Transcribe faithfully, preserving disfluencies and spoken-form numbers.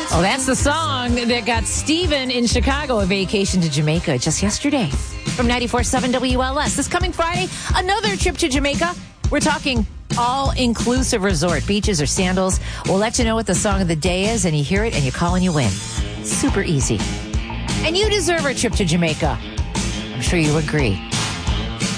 Well, that's the song that got Steven in Chicago a vacation to Jamaica just yesterday. From ninety-four point seven W L S. This coming Friday, another trip to Jamaica. We're talking all-inclusive resort, beaches or sandals. We'll let you know what the song of the day is, and you hear it, and you call and you win. Super easy. And you deserve a trip to Jamaica. I'm sure you agree.